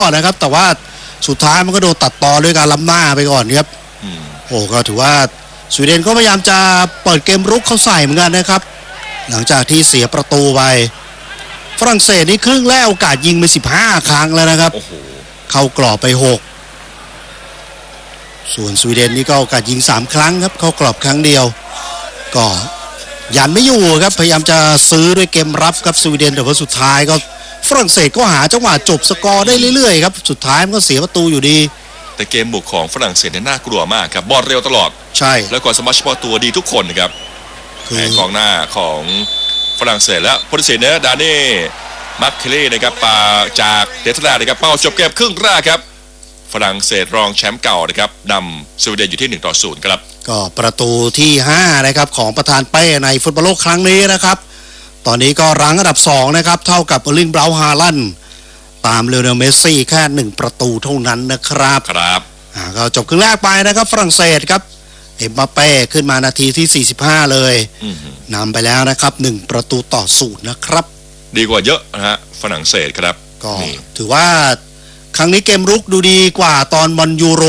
ก่อนนะครับแต่ว่าสุดท้ายมันก็โดนตัดต่อด้วยการล้ำหน้าไปก่อนครับโอ้ก็ถือว่าสวีเดนก็พยายามจะเปิดเกมรุกเข้าใส่เหมือนกันนะครับหลังจากที่เสียประตูไปฝรั่งเศสนี่ครึ่งแรกโอกาสยิงไป15ครั้งแล้วนะครับเข้ากรอบไป6ส่วนสวีเดนนี่ก็โอกาสยิง3ครั้งครับเข้ากรอบครั้งเดียวก็ยันไม่อยู่ครับพยายามจะซื้อด้วยเกมรับครับสวีเดนแต่ว่าสุดท้ายก็ฝรั่งเศสก็หาจังหวะจบสกอร์ได้เรื่อยๆครับสุดท้ายมันก็เสียประตูอยู่ดีแต่เกมบุกของฝรั่งเศสเนี่ยน่ากลัวมากครับบอลเร็วตลอดใช่แล้วก็สมาร์ทเฉพาะตัวดีทุกคนนะครับกองหน้าของฝรั่งเศสและผู้ตัดสินเนี่ยดานี่มัคเคลลี่นะครับปาจากเดนมาร์กนะครับเป้าจบเกมครึ่งแรกครับฝรั่งเศสรองแชมป์เก่านะครับนำสวีเดนอยู่ที่1-0ครับก็ประตูที่5นะครับของประธานเป้ในฟุตบอลโลกครั้งนี้นะครับตอนนี้ก็รั้งอันดับ2นะครับเท่ากับเออร์ลิง บราวน์ ฮาลันด์ตามเลโอเนล เมสซี่แค่1ประตูเท่านั้นนะครับก็จบครึ่งแรกไปนะครับฝรั่งเศสครับเอ็มบัปเป้ขึ้นมานาทีที่45เลยนำไปแล้วนะครับ1-0นะครับดีกว่าเยอะนะฮะฝรั่งเศสครับก็ถือว่าครั้งนี้เกมรุกดูดีกว่าตอนบอลยูโร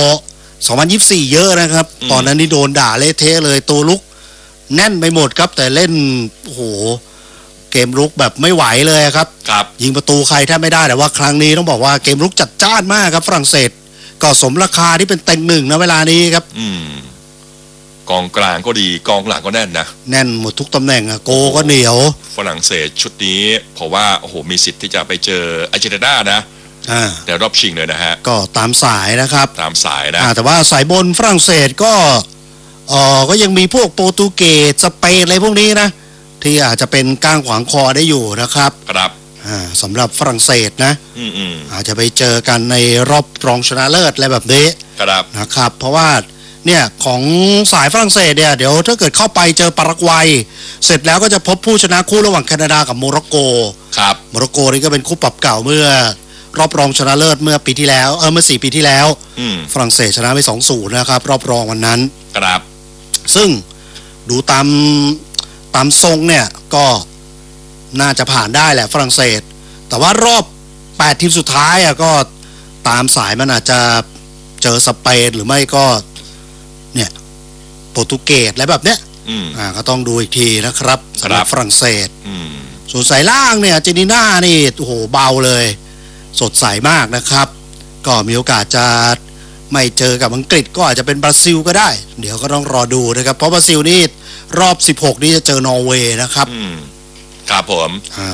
2024เยอะนะครับตอนนั้นนี่โดนด่าเละเทะเลยตัวลุกแน่นไปหมดครับแต่เล่นโอ้โหเกมรุกแบบไม่ไหวเลยครับยิงประตูใครแทบไม่ได้แต่ว่าครั้งนี้ต้องบอกว่าเกมรุกจัดจ้านมากครับฝรั่งเศสก็สมราคาที่เป็นเต็งหนึ่งนะเวลานี้ครับกองกลางก็ดีกองหลังก็แน่นนะแน่นหมดทุกตำแหน่งอะโกก็เหนียวฝรั่งเศสชุดนี้เพราะว่าโอ้โหมีสิทธิ์ที่จะไปเจออาร์เจนตินานะในรอบชิงเลยนะฮะก็ตามสายนะครับตามสายนะแต่ว่าสายบนฝรั่งเศสก็ยังมีพวกโปรตุเกสสเปนอะไรพวกนี้นะที่อาจจะเป็นก้างขวางคอได้อยู่นะครับสำหรับฝรั่งเศสนะอาจจะไปเจอกันในรอบรองชนะเลิศอะไรแบบนี้นะครับเพราะว่าเนี่ยของสายฝรั่งเศสเนี่ยเดี๋ยวถ้าเกิดเข้าไปเจอปารากวัยเสร็จแล้วก็จะพบผู้ชนะคู่ระหว่างแคนาดากับโมร็อกโกโมร็อกโกนี่ก็เป็นคู่ปรับเก่าเมื่อรอบรองชนะเลิศเมื่อปีที่แล้วเมื่อ4 ปีที่แล้วฝรั่งเศสชนะไป 2-0 นะครับรอบรองวันนั้นซึ่งดูตามทรงเนี่ยก็น่าจะผ่านได้แหละฝรั่งเศสแต่ว่ารอบ8ทีมสุดท้ายก็ตามสายมันอาจจะเจอสเปนหรือไม่ก็เนี่ยโปรตุเกสอะไรแบบเนี้ยก็ต้องดูอีกทีนะครับสำหรับฝรั่งเศสส่วนสายล่างเนี่ยอาร์เจนตินานี่โอ้โหเบาเลยสดใสมากนะครับก็มีโอกาสจะไม่เจอกับอังกฤษก็อาจจะเป็นบราซิลก็ได้เดี๋ยวก็ต้องรอดูนะครับเพราะบราซิลนี่รอบ16นี่จะเจอนอร์เวย์นะครับครับผม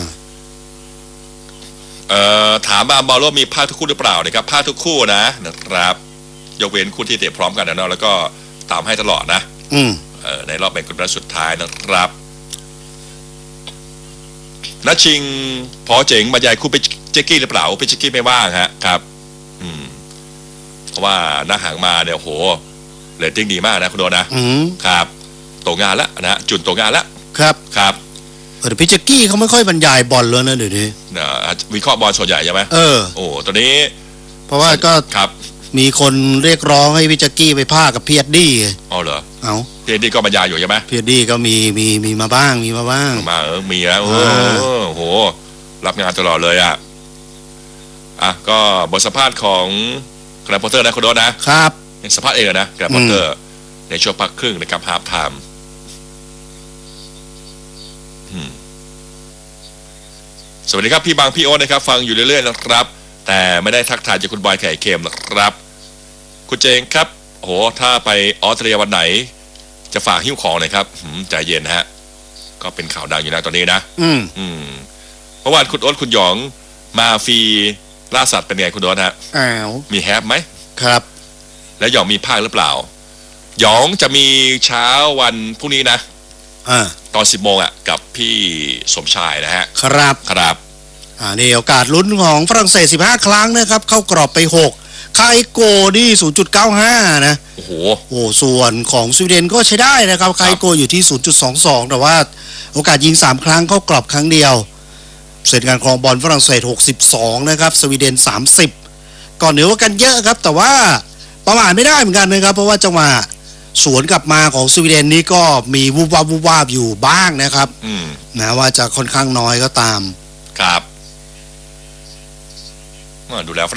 ถามบอลว่ามีภาคทุกคู่หรือเปล่านะครับภาคทุกคู่นะครับยกเว้นคู่ที่เตะพร้อมกันนะเนาะแล้วก็ตามให้ตลอดนะในรอบแบ่งกลุ่มนัดสุดท้ายนะครับนัดชิงพอเจ๋งบรรยายคู่เป็นเจกกี้หรือเปล่าเป็นเจกกี้ไม่ว่างฮะครับเพราะว่าหน้าหางมาเนี่ยโหเรตติ้งดีมากนะคุณโดนะครับตกงานแล้วนะจุนตกงานแล้วครับแต่พี่เจกกี้เขาไม่ค่อยบรรยายบอลแล้วนะเดี๋ยวนี้วิเคราะห์บอลส่วนใหญ่ใช่ไหมโอ้ตอนนี้เพราะว่าก็มีคนเรียกร้องให้พี่เจกกี้ไปพากกับพีเอ็ดดี้เหรอพีเอ็ดดี้ก็บรรยายอยู่ใช่ไหมพีเอ็ดดี้ก็มีมาบ้างมีแล้วมีโอ้โหรับงานตลอดเลยก็บทสัมภาษณ์ของแกรนด์พอตเตอร์นะคุณโดนะครับสัมภาษณ์เองนะแกรนด์พอตเตอร์ในช่วงพักครึ่งนะครับฮาล์ฟไทม์สวัสดีครับพี่บางพี่โอ๊ตนะครับฟังอยู่เรื่อยๆนะครับแต่ไม่ได้ทักทายจากคุณบอยไข่เค็มนะครับคุณเจงครับโหถ้าไปออสเตรเลียวันไหนจะฝากหิ้วของหน่อยครับใจเย็นฮะก็เป็นข่าวดังอยู่นะตอนนี้นะเพราะว่าคุณโอ๊ตคุณหยองมาฟรีล่าสัตว์เป็นไงคุณโอ๊ตฮะมีแฮปไหมครับแล้วหยองมีภาคหรือเปล่าหยองจะมีเช้าวันพรุ่งนี้นะตอน 10 โมงกับพี่สมชายนะฮะครับนี่โอกาสลุ้นของฝรั่งเศส15ครั้งนะครับเข้ากรอบไป6คาอิโกนี่ 0.95 นะโอ้โหส่วนของสวีเดนก็ใช้ได้นะครับคาอิโกอยู่ที่ 0.22 แต่ว่าโอกาสยิง3ครั้งเข้ากรอบครั้งเดียวเสร็จการครองบอลฝรั่งเศส62นะครับสวีเดน30ก่อนเหนือกว่ากันเยอะครับแต่ว่าประมาทไม่ได้เหมือนกันนะครับเพราะว่าจังหวะสวนกลับมาของสวีเดนนี้ก็มีวูบวาบอยู่บ้างนะครับแม้ว่าจะค่อนข้างน้อยก็ตามครับดูแล้วฝ